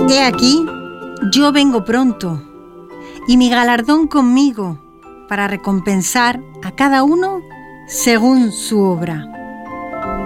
He aquí, yo vengo pronto, y mi galardón conmigo, para recompensar a cada uno según su obra.